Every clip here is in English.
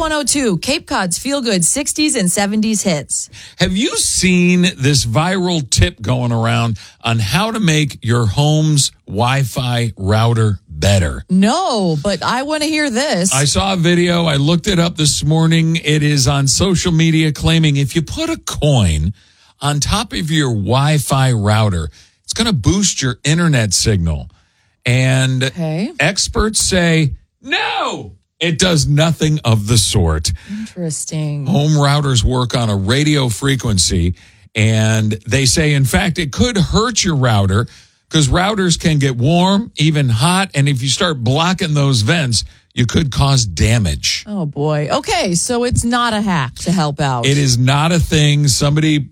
Q102, Cape Cod's feel-good 60s and 70s hits. Have you seen this viral tip going around on how to make your home's Wi-Fi router better? No, but I want to hear this. I saw a video. I looked it up this morning. It is on social media claiming if you put a coin on top of your Wi-Fi router, it's going to boost your internet signal. And experts say, no, it does nothing of the sort. Interesting. Home routers work on a radio frequency, and they say, in fact, it could hurt your router because routers can get warm, even hot, and if you start blocking those vents, you could cause damage. Oh, boy. Okay, so it's not a hack to help out. It is not a thing. Somebody,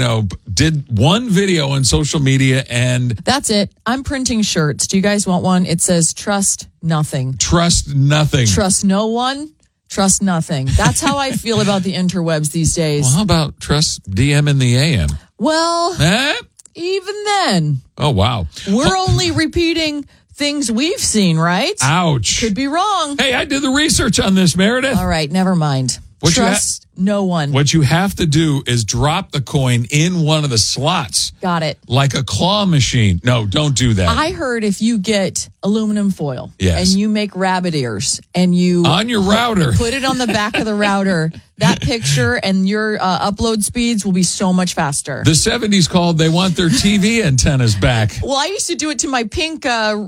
did one video on social media, and that's it. I'm printing shirts. Do you guys want one? It says, trust nothing. Trust nothing. Trust no one. Trust nothing. That's how I feel about the interwebs these days. Well, how about trust DM in the AM? Well, even then. Oh, wow. We're only repeating things we've seen, right? Ouch. Could be wrong. Hey, I did the research on this, Meredith. All right, never mind. Trust no one. What you have to do is drop the coin in one of the slots. Got it. Like a claw machine. No, don't do that. I heard if you get aluminum foil and you make rabbit ears and you on your router, put it on the back of the router, that picture and your upload speeds will be so much faster. The 70s called, they want their TV antennas back. Well, I used to do it to my pink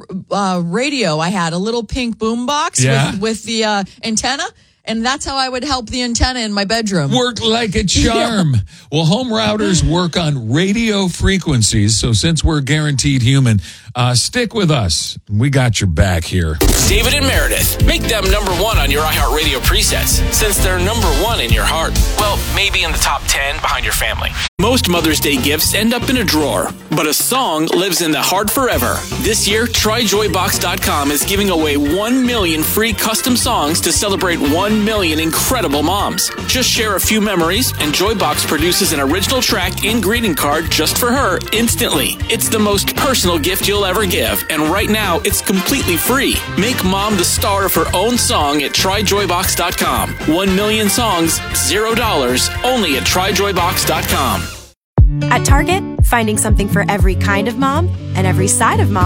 radio. I had a little pink boom box with the antenna. And that's how I would help the antenna in my bedroom. Work like a charm. Yeah. Well, home routers work on radio frequencies. So since we're guaranteed human, stick with us. We got your back here. David and Meredith, make them number one on your iHeartRadio presets, since they're number one in your heart. Well, maybe in the top 10 behind your family. Most Mother's Day gifts end up in a drawer, but a song lives in the heart forever. This year, TryJoyBox.com is giving away 1 million free custom songs to celebrate 1 million incredible moms. Just share a few memories, and Joybox produces an original track and greeting card just for her instantly. It's the most personal gift you'll ever give, and right now, it's completely free. Make mom the star of her own song at TryJoyBox.com. 1 million songs, $0, only at TryJoyBox.com. At Target, finding something for every kind of mom and every side of mom